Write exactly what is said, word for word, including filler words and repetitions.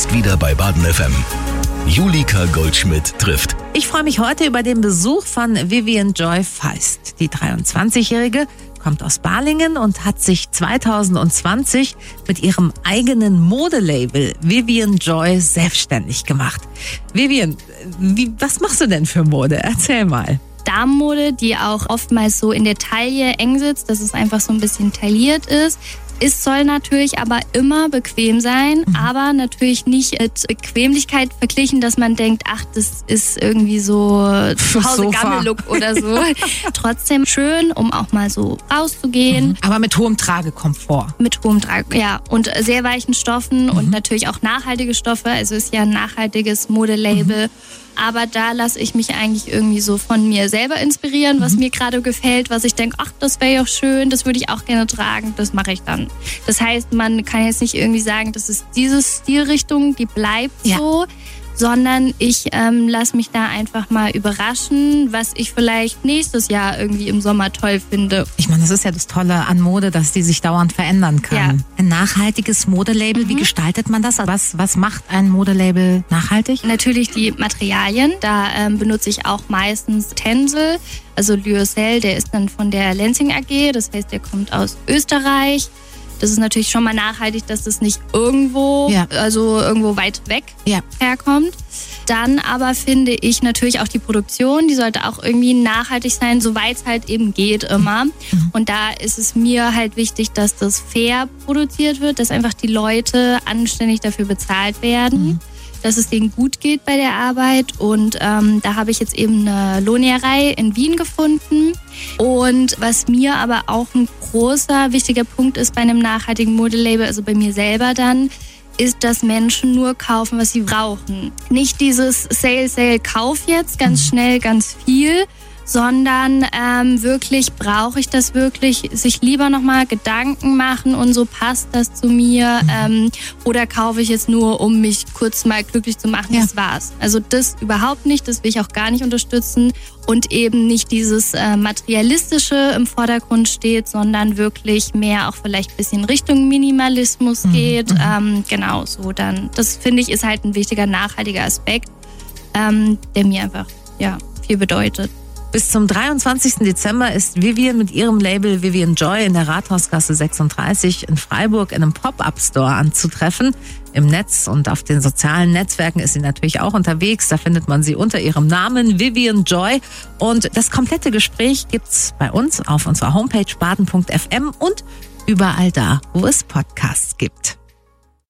ist wieder bei Baden F M. Julika Goldschmidt trifft. Ich freue mich heute über den Besuch von Vivian Joy Feist. Die dreiundzwanzigjährige kommt aus Balingen und hat sich zwanzig zwanzig mit ihrem eigenen Modelabel Vivian Joy selbstständig gemacht. Vivian, wie, was machst du denn für Mode? Erzähl mal. Damenmode, die auch oftmals so in der Taille eng sitzt, dass es einfach so ein bisschen tailliert ist. Es soll natürlich aber immer bequem sein, mhm. aber natürlich nicht mit Bequemlichkeit verglichen, dass man denkt, ach, das ist irgendwie so Zuhause-Gammel-Look oder so. Trotzdem schön, um auch mal so rauszugehen. Mhm. Aber mit hohem Tragekomfort. Mit hohem Trage, ja. Und sehr weichen Stoffen mhm. und natürlich auch nachhaltige Stoffe. Also ist ja ein nachhaltiges Modelabel. Mhm. Aber da lasse ich mich eigentlich irgendwie so von mir selber inspirieren, was mhm. mir gerade gefällt, was ich denke, ach, das wäre ja schön, das würde ich auch gerne tragen, das mache ich dann. Das heißt, man kann jetzt nicht irgendwie sagen, das ist diese Stilrichtung, die bleibt ja. so, sondern ich ähm, lasse mich da einfach mal überraschen, was ich vielleicht nächstes Jahr irgendwie im Sommer toll finde. Ich meine, das ist ja das Tolle an Mode, dass die sich dauernd verändern kann. Ja. Ein nachhaltiges Modelabel, mhm. wie gestaltet man das? Was, was macht ein Modelabel nachhaltig? Natürlich die Materialien. Da ähm, benutze ich auch meistens Tencel. Also Lyocell, der ist dann von der Lenzing A G, das heißt, der kommt aus Österreich. Das ist natürlich schon mal nachhaltig, dass das nicht irgendwo, ja. also irgendwo weit weg ja. herkommt. Dann aber finde ich natürlich auch die Produktion, die sollte auch irgendwie nachhaltig sein, soweit es halt eben geht immer. Mhm. Und da ist es mir halt wichtig, dass das fair produziert wird, dass einfach die Leute anständig dafür bezahlt werden. Mhm. Dass es denen gut geht bei der Arbeit. Und ähm, da habe ich jetzt eben eine Lohnnäherei in Wien gefunden. Und was mir aber auch ein großer, wichtiger Punkt ist bei einem nachhaltigen Modelabel, also bei mir selber dann, ist, dass Menschen nur kaufen, was sie brauchen. Nicht dieses Sale, Sale, Kauf jetzt, ganz schnell, ganz viel, sondern ähm, wirklich, brauche ich das wirklich, sich lieber nochmal Gedanken machen und so, passt das zu mir ähm, oder kaufe ich jetzt nur, um mich kurz mal glücklich zu machen, ja. das war's. Also das überhaupt nicht, das will ich auch gar nicht unterstützen und eben nicht dieses äh, Materialistische im Vordergrund steht, sondern wirklich mehr auch vielleicht ein bisschen Richtung Minimalismus mhm. geht. Mhm. Ähm, genau so dann, das finde ich ist halt ein wichtiger, nachhaltiger Aspekt, ähm, der mir einfach ja viel bedeutet. Bis zum dreiundzwanzigsten Dezember ist Vivian mit ihrem Label Vivian Joy in der Rathausgasse sechsunddreißig in Freiburg in einem Pop-Up-Store anzutreffen. Im Netz und auf den sozialen Netzwerken ist sie natürlich auch unterwegs. Da findet man sie unter ihrem Namen Vivian Joy. Und das komplette Gespräch gibt's bei uns auf unserer Homepage baden punkt f m und überall da, wo es Podcasts gibt.